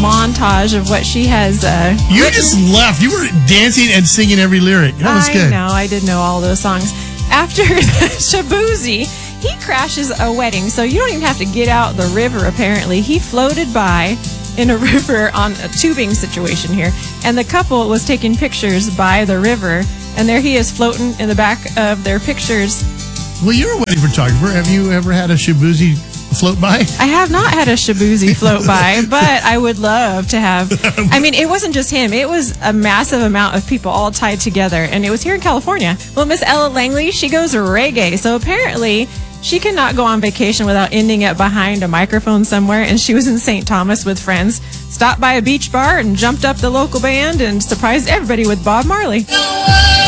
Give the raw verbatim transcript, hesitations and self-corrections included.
montage of what she has. Uh, you written. just left. You were dancing and singing every lyric. That was I good. know. I did know all those songs. After Shaboozey, he crashes a wedding, so you don't even have to get out the river, apparently. He floated by in a river on a tubing situation here, and the couple was taking pictures by the river, and there he is floating in the back of their pictures. Well, you're a wedding photographer. Have you ever had a Shaboozey float by? I have not had a Shaboozey float by, but I would love to have. I mean, it wasn't just him. It was a massive amount of people all tied together, and it was here in California. Well, Miss Ella Langley, she goes reggae, so apparently she cannot go on vacation without ending up behind a microphone somewhere, and she was in Saint Thomas with friends, stopped by a beach bar and jumped up the local band and surprised everybody with Bob Marley.